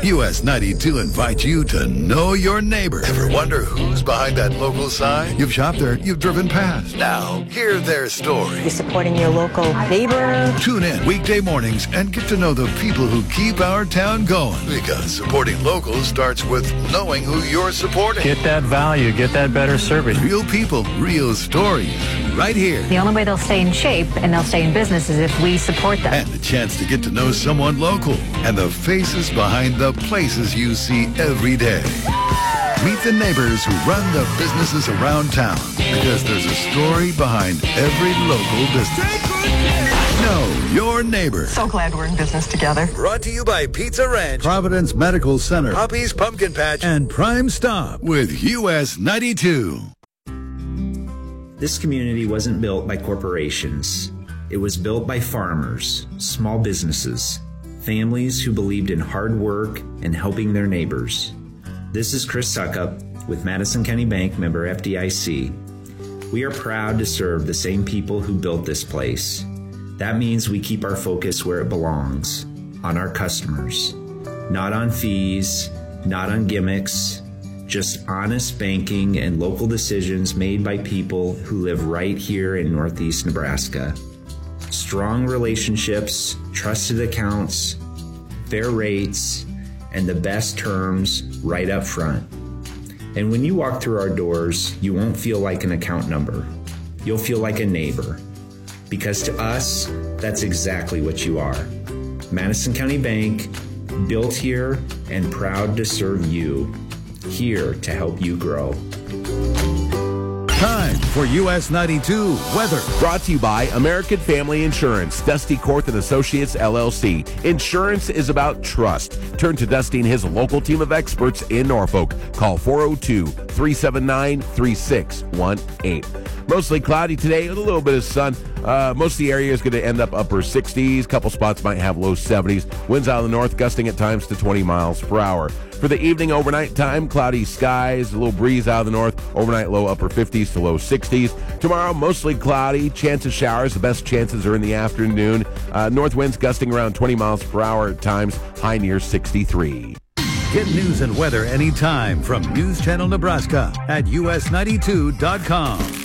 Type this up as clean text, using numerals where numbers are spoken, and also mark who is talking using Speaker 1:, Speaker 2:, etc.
Speaker 1: US 92 invites you to know your neighbor. Ever wonder who's behind that local sign? You've shopped there, you've driven past. Now, hear their story.
Speaker 2: You're supporting your local neighbor.
Speaker 1: Tune in weekday mornings and get to know the people who keep our town going. Because supporting locals starts with knowing who you're supporting.
Speaker 3: Get that value, get that better service.
Speaker 1: Real people, real stories, right here.
Speaker 2: The only way they'll stay in shape and they'll stay in business is if we support them.
Speaker 1: And the chance to get to know someone local and the faces behind the places you see every day. Meet the neighbors who run the businesses around town, because there's a story behind every local business. Know your neighbor.
Speaker 2: So glad we're in business together.
Speaker 1: Brought to you by Pizza Ranch, Providence Medical Center, Poppy's Pumpkin Patch, and Prime Stop with US 92.
Speaker 4: This community wasn't built by corporations. It was built by farmers, small businesses, families who believed in hard work and helping their neighbors. This is Chris Suckup with Madison County Bank, member FDIC. We are proud to serve the same people who built this place. That means we keep our focus where it belongs, on our customers. Not on fees, not on gimmicks, just honest banking and local decisions made by people who live right here in Northeast Nebraska. Strong relationships, trusted accounts, fair rates, and the best terms right up front. And when you walk through our doors, you won't feel like an account number. You'll feel like a neighbor. Because to us, that's exactly what you are. Madison County Bank, built here and proud to serve you. Here to help you grow.
Speaker 1: Time for US 92 weather.
Speaker 5: Brought to you by American Family Insurance, Dusty Korth and Associates, LLC. Insurance is about trust. Turn to Dusty and his local team of experts in Norfolk. Call 402-379-3618. Mostly cloudy today with a little bit of sun. Most of the area is going to end up upper 60s. Couple spots might have low 70s. Winds out of the north gusting at times to 20 miles per hour. For the evening overnight time, cloudy skies, a little breeze out of the north. Overnight low upper 50s to low 60s. Tomorrow, mostly cloudy, chance of showers. The best chances are in the afternoon. North winds gusting around 20 miles per hour at times, high near 63.
Speaker 1: Get news and weather anytime from News Channel Nebraska at US92.com.